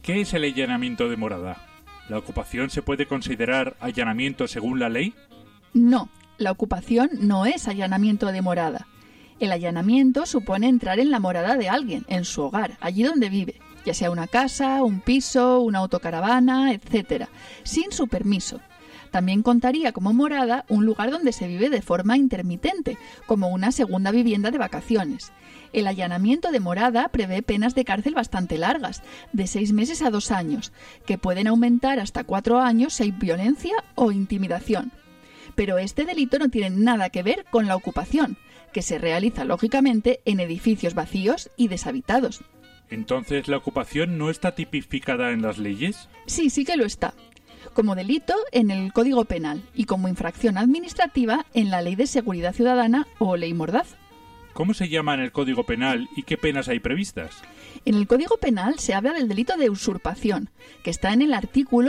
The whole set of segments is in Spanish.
¿Qué es el allanamiento de morada? ¿La ocupación se puede considerar allanamiento según la ley? No, la ocupación no es allanamiento de morada. El allanamiento supone entrar en la morada de alguien, en su hogar, allí donde vive, ya sea una casa, un piso, una autocaravana, etc., sin su permiso. También contaría como morada un lugar donde se vive de forma intermitente, como una segunda vivienda de vacaciones. El allanamiento de morada prevé penas de cárcel bastante largas, de 6 meses a 2 años, que pueden aumentar hasta 4 años si hay violencia o intimidación. Pero este delito no tiene nada que ver con la ocupación, que se realiza lógicamente en edificios vacíos y deshabitados. ¿Entonces la ocupación no está tipificada en las leyes? Sí, sí que lo está. Como delito en el Código Penal y como infracción administrativa en la Ley de Seguridad Ciudadana o Ley Mordaza. ¿Cómo se llama en el Código Penal y qué penas hay previstas? En el Código Penal se habla del delito de usurpación, que está en el artículo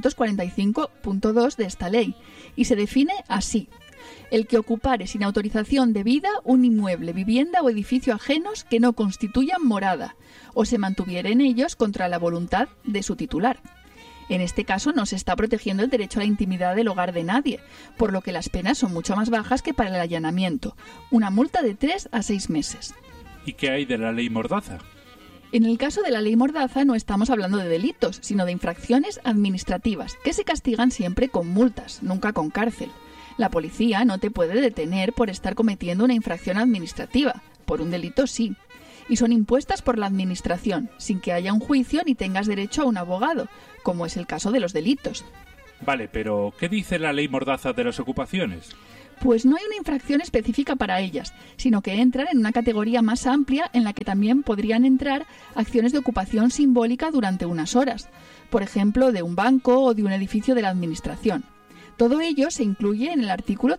245.2 de esta ley, y se define así: el que ocupare sin autorización debida un inmueble, vivienda o edificio ajenos que no constituyan morada, o se mantuviera en ellos contra la voluntad de su titular. En este caso no se está protegiendo el derecho a la intimidad del hogar de nadie, por lo que las penas son mucho más bajas que para el allanamiento, una multa de 3 a 6 meses. ¿Y qué hay de la ley Mordaza? En el caso de la ley Mordaza no estamos hablando de delitos, sino de infracciones administrativas, que se castigan siempre con multas, nunca con cárcel. La policía no te puede detener por estar cometiendo una infracción administrativa, por un delito sí. Y son impuestas por la administración, sin que haya un juicio ni tengas derecho a un abogado, como es el caso de los delitos. Vale, pero ¿qué dice la ley Mordaza de las ocupaciones? Pues no hay una infracción específica para ellas, sino que entran en una categoría más amplia en la que también podrían entrar acciones de ocupación simbólica durante unas horas, por ejemplo, de un banco o de un edificio de la administración. Todo ello se incluye en el artículo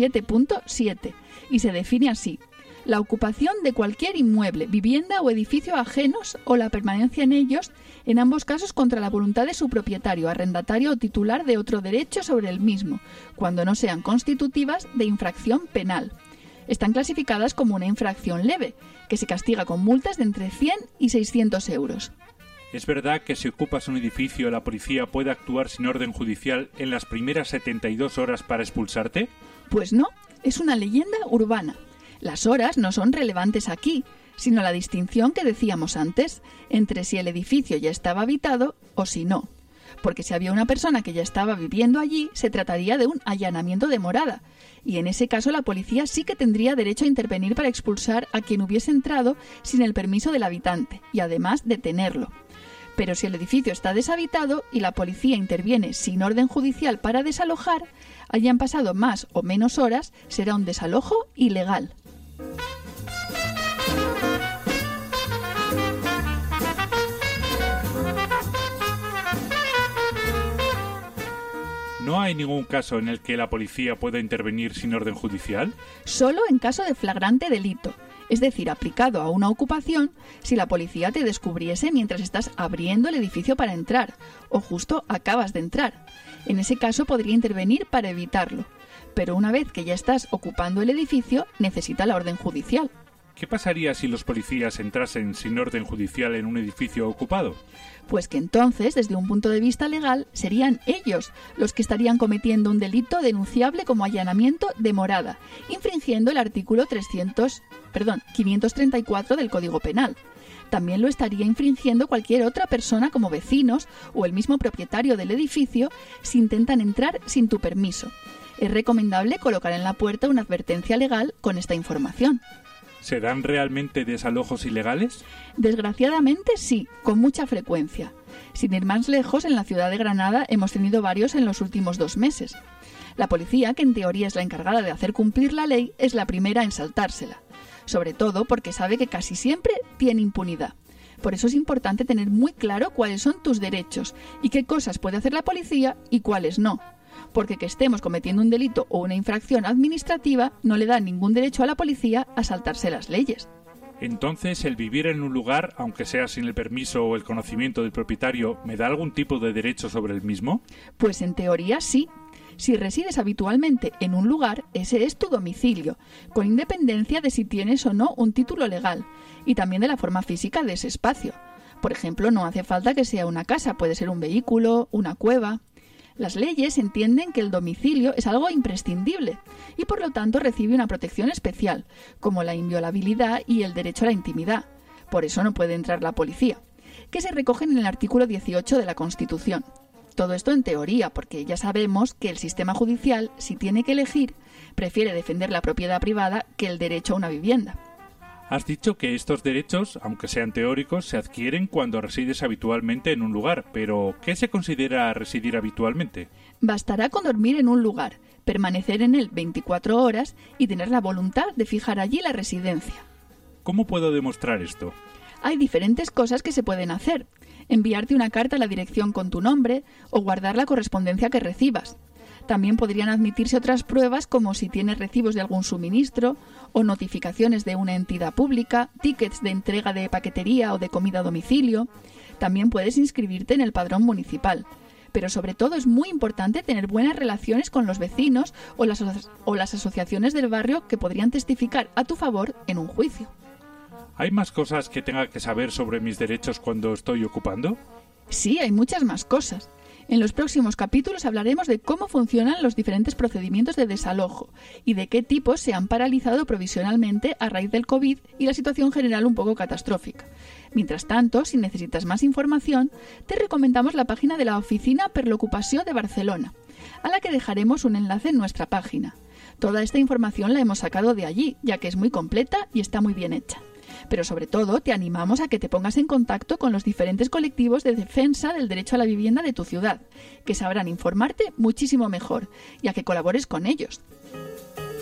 37.7 y se define así: la ocupación de cualquier inmueble, vivienda o edificio ajenos o la permanencia en ellos, en ambos casos contra la voluntad de su propietario, arrendatario o titular de otro derecho sobre el mismo, cuando no sean constitutivas de infracción penal. Están clasificadas como una infracción leve, que se castiga con multas de entre 100 y 600 euros. ¿Es verdad que si ocupas un edificio la policía puede actuar sin orden judicial en las primeras 72 horas para expulsarte? Pues no, es una leyenda urbana. Las horas no son relevantes aquí, sino la distinción que decíamos antes entre si el edificio ya estaba habitado o si no. Porque si había una persona que ya estaba viviendo allí, se trataría de un allanamiento de morada, y en ese caso la policía sí que tendría derecho a intervenir para expulsar a quien hubiese entrado sin el permiso del habitante, y además detenerlo. Pero si el edificio está deshabitado y la policía interviene sin orden judicial para desalojar, hayan pasado más o menos horas, será un desalojo ilegal. ¿No hay ningún caso en el que la policía pueda intervenir sin orden judicial? Solo en caso de flagrante delito, es decir, aplicado a una ocupación, si la policía te descubriese mientras estás abriendo el edificio para entrar, o justo acabas de entrar. En ese caso podría intervenir para evitarlo, pero una vez que ya estás ocupando el edificio, necesita la orden judicial. ¿Qué pasaría si los policías entrasen sin orden judicial en un edificio ocupado? Pues que entonces, desde un punto de vista legal, serían ellos los que estarían cometiendo un delito denunciable como allanamiento de morada, infringiendo el artículo 534 del Código Penal. También lo estaría infringiendo cualquier otra persona como vecinos o el mismo propietario del edificio si intentan entrar sin tu permiso. Es recomendable colocar en la puerta una advertencia legal con esta información. ¿Se dan realmente desalojos ilegales? Desgraciadamente sí, con mucha frecuencia. Sin ir más lejos, en la ciudad de Granada hemos tenido varios en los últimos 2 meses. La policía, que en teoría es la encargada de hacer cumplir la ley, es la primera en saltársela. Sobre todo porque sabe que casi siempre tiene impunidad. Por eso es importante tener muy claro cuáles son tus derechos y qué cosas puede hacer la policía y cuáles no. Porque que estemos cometiendo un delito o una infracción administrativa no le da ningún derecho a la policía a saltarse las leyes. Entonces, ¿el vivir en un lugar, aunque sea sin el permiso o el conocimiento del propietario, me da algún tipo de derecho sobre el mismo? Pues en teoría sí. Si resides habitualmente en un lugar, ese es tu domicilio, con independencia de si tienes o no un título legal, y también de la forma física de ese espacio. Por ejemplo, no hace falta que sea una casa, puede ser un vehículo, una cueva. Las leyes entienden que el domicilio es algo imprescindible y por lo tanto recibe una protección especial, como la inviolabilidad y el derecho a la intimidad. Por eso no puede entrar la policía, que se recogen en el artículo 18 de la Constitución. Todo esto en teoría, porque ya sabemos que el sistema judicial, si tiene que elegir, prefiere defender la propiedad privada que el derecho a una vivienda. Has dicho que estos derechos, aunque sean teóricos, se adquieren cuando resides habitualmente en un lugar, pero ¿qué se considera residir habitualmente? Bastará con dormir en un lugar, permanecer en él 24 horas y tener la voluntad de fijar allí la residencia. ¿Cómo puedo demostrar esto? Hay diferentes cosas que se pueden hacer. Enviarte una carta a la dirección con tu nombre o guardar la correspondencia que recibas. También podrían admitirse otras pruebas como si tienes recibos de algún suministro o notificaciones de una entidad pública, tickets de entrega de paquetería o de comida a domicilio. También puedes inscribirte en el padrón municipal. Pero sobre todo es muy importante tener buenas relaciones con los vecinos o las asociaciones del barrio que podrían testificar a tu favor en un juicio. ¿Hay más cosas que tenga que saber sobre mis derechos cuando estoy ocupando? Sí, hay muchas más cosas. En los próximos capítulos hablaremos de cómo funcionan los diferentes procedimientos de desalojo y de qué tipos se han paralizado provisionalmente a raíz del COVID y la situación general un poco catastrófica. Mientras tanto, si necesitas más información, te recomendamos la página de la Oficina per l'Ocupació de Barcelona, a la que dejaremos un enlace en nuestra página. Toda esta información la hemos sacado de allí, ya que es muy completa y está muy bien hecha. Pero sobre todo te animamos a que te pongas en contacto con los diferentes colectivos de defensa del derecho a la vivienda de tu ciudad, que sabrán informarte muchísimo mejor, y a que colabores con ellos.